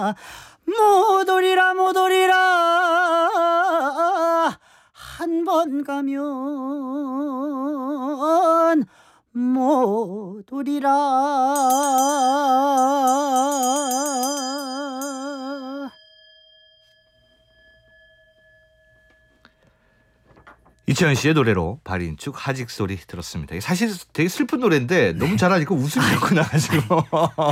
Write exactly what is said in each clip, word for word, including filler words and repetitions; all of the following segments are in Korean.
못 오리라 못 오리라 한 번 가면 못 오리라. 이채연 씨의 노래로 발인축 하직 소리 들었습니다. 사실 되게 슬픈 노래인데 너무 잘하니까 웃음이 자꾸 나가지고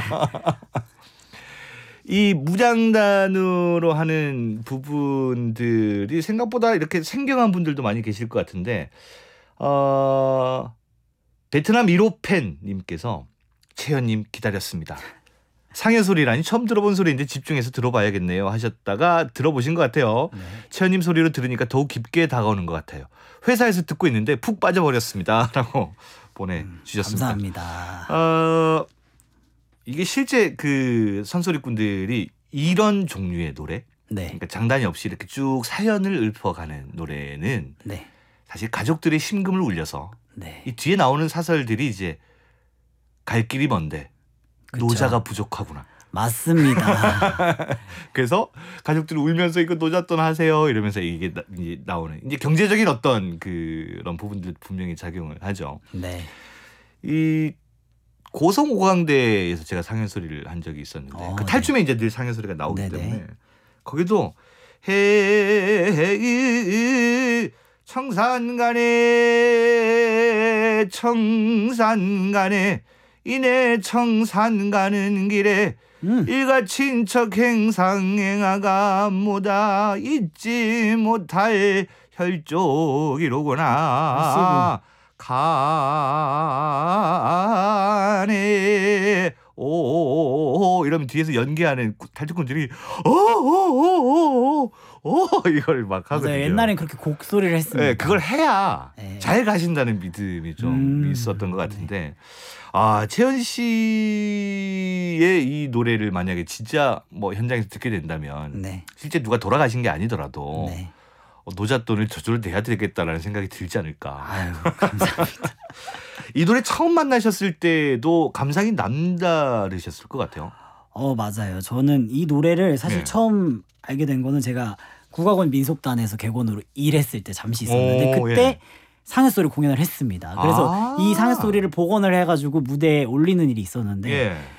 이 무장단으로 하는 부분들이 생각보다 이렇게 생경한 분들도 많이 계실 것 같은데 어, 베트남 일 호 팬님께서 채연님 기다렸습니다. 상해 소리라니 처음 들어본 소리인데 집중해서 들어봐야겠네요 하셨다가 들어보신 것 같아요. 네. 채연님 소리로 들으니까 더욱 깊게 다가오는 것 같아요. 회사에서 듣고 있는데 푹 빠져버렸습니다 라고 보내주셨습니다. 음, 감사합니다. 어, 이게 실제 그 선소리꾼들이 이런 종류의 노래, 네. 그러니까 장단이 없이 이렇게 쭉 사연을 읊어가는 노래는 네. 사실 가족들의 심금을 울려서 네. 이 뒤에 나오는 사설들이 이제 갈 길이 먼데 그쵸. 노자가 부족하구나. 맞습니다. 그래서 가족들이 울면서 이거 노잣돈 하세요 이러면서 이게 나, 이제 나오는 이제 경제적인 어떤 그런 부분들 분명히 작용을 하죠. 네. 이 고성오강대에서 제가 상현소리를 한 적이 있었는데 어, 그 탈춤에 네. 이제 늘 상현소리가 나오기 네네. 때문에 거기도 해 청산간에 청산간에 이내 청산 가는 길에 음. 일가 친척 행상행하가 뭐다 잊지 못할 혈족이로구나 가네 오 이러면 뒤에서 연기하는 탈춤꾼들이 오오오오오 이걸 막 하거든요. 맞아요. 옛날엔 그렇게 곡소리를 했습니다. 네, 그걸 해야 네. 잘 가신다는 믿음이 좀 음. 있었던 것 같은데 네. 아 채연 씨의 이 노래를 만약에 진짜 뭐 현장에서 듣게 된다면 네. 실제 누가 돌아가신 게 아니더라도 네. 노잣돈을 저절로 내야 되겠다라는 생각이 들지 않을까. 아유, 감사합니다. 이 노래 처음 만나셨을 때도 감상이 남다르셨을 것 같아요. 어 맞아요. 저는 이 노래를 사실 네. 처음 알게 된 거는 제가 국악원 민속단에서 객원으로 일했을 때 잠시 있었는데 오, 그때 예. 상해소리 공연을 했습니다. 그래서 아~ 이 상해소리를 복원을 해가지고 무대에 올리는 일이 있었는데 예.